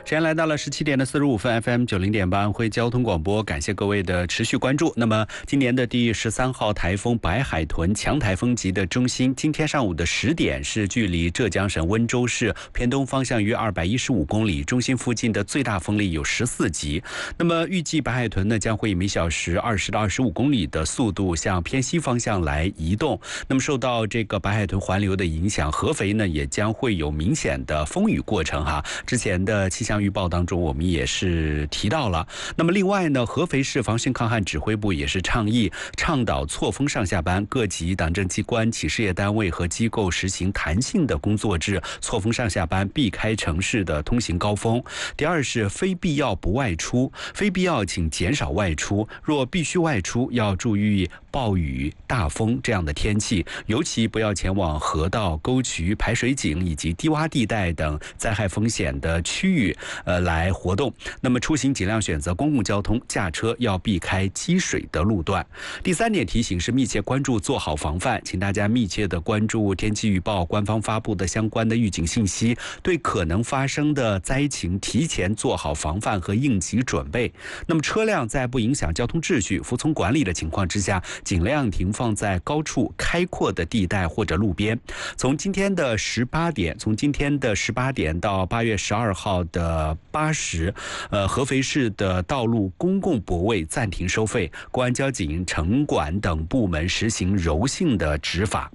时间来到了17点45分 ，FM 90.8安徽交通广播，感谢各位的持续关注。那么，今年的第13号台风白海豚强台风级的中心，今天上午的10点是距离浙江省温州市偏东方向约215公里，中心附近的最大风力有14级。那么，预计白海豚呢将会以每小时20到25公里的速度向偏西方向来移动。那么，受到这个白海豚环流的影响，合肥呢也将会有明显的风雨过程哈。之前的气象预报当中我们也是提到了。那么另外呢，合肥市防汛抗旱指挥部也是倡导错峰上下班，各级党政机关、企事业单位和机构实行弹性的工作制，错峰上下班，避开城市的通行高峰。第二是非必要不外出，非必要请减少外出，若必须外出要注意暴雨、大风这样的天气，尤其不要前往河道、沟渠、排水井以及低洼地带等灾害风险的区域来活动。那么出行尽量选择公共交通，驾车要避开积水的路段。第3点提醒是密切关注，做好防范，请大家密切的关注天气预报官方发布的相关的预警信息，对可能发生的灾情提前做好防范和应急准备。那么车辆在不影响交通秩序、服从管理的情况之下，尽量停放在高处开阔的地带或者路边。从今天的18点到8月12号的8时，合肥市的道路公共泊位暂停收费，公安交警、城管等部门实行柔性的执法。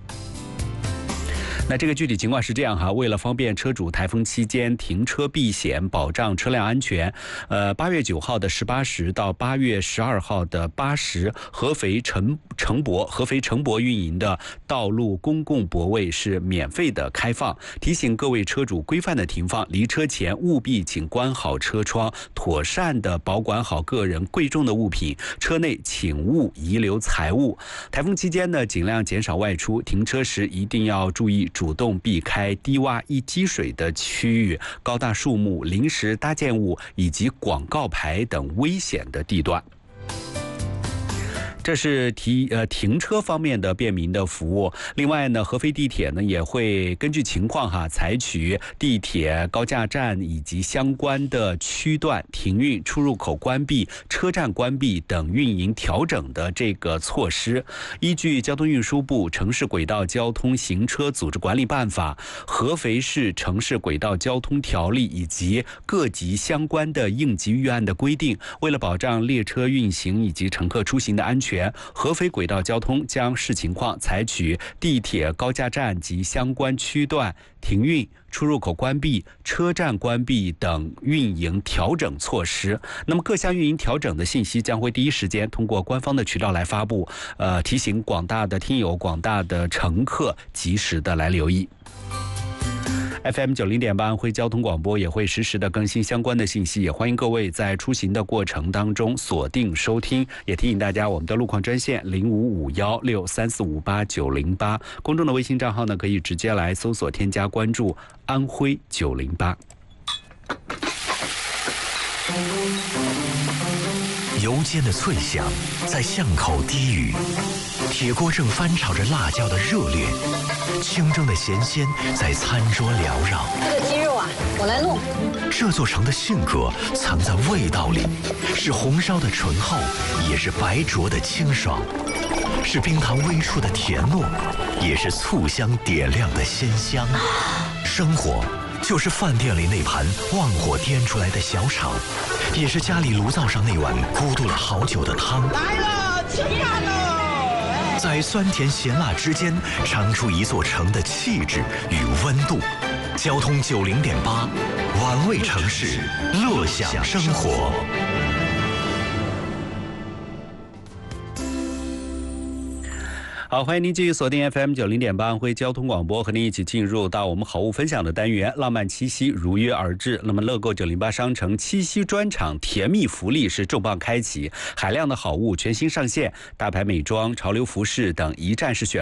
那这个具体情况是这样哈，为了方便车主台风期间停车避险，保障车辆安全，8月9号的18时到8月12号的8时，合肥城博运营的道路公共泊位是免费的开放，提醒各位车主规范的停放，离车前务必请关好车窗，妥善的保管好个人贵重的物品，车内请勿遗留财物。台风期间呢，尽量减少外出，停车时一定要注意主动避开低洼易积水的区域、高大树木、临时搭建物以及广告牌等危险的地段。这是停车方面的便民的服务。另外呢，合肥地铁呢也会根据情况采取地铁高架站以及相关的区段停运、出入口关闭、车站关闭等运营调整的这个措施。依据交通运输部城市轨道交通行车组织管理办法、合肥市城市轨道交通条例以及各级相关的应急预案的规定，为了保障列车运行以及乘客出行的安全，合肥轨道交通将视情况采取地铁高架站及相关区段停运、出入口关闭、车站关闭等运营调整措施。那么各项运营调整的信息将会第一时间通过官方的渠道来发布，提醒广大的听友、广大的乘客及时的来留意。FM 90.8安徽交通广播也会实时的更新相关的信息，也欢迎各位在出行的过程当中锁定收听。也提醒大家，我们的路况专线055163458908，公众的微信账号呢可以直接来搜索添加关注安徽908。 油煎的脆响在巷口低语，铁锅正翻炒着辣椒的热烈，清蒸的咸鲜在餐桌缭绕。 这个鸡肉啊，我来弄。 这座城的性格藏在味道里，是红烧的醇厚，也是白灼的清爽，是冰糖微出的甜糯，也是醋香点亮的鲜香。生活就是饭店里那盘旺火颠出来的小炒，也是家里炉灶上那碗咕嘟了好久的汤。 来了，吃饭了！ 在酸甜咸辣之间，尝出一座城的气质与温度。交通90.8，玩味城市，乐享生活。 好，欢迎您继续锁定 FM 90.8安徽交通广播，和您一起进入到我们好物分享的单元，浪漫七夕如约而至。那么乐购908商城七夕专场甜蜜福利是重磅开启，海量的好物全新上线，大牌美妆、潮流服饰等一站式选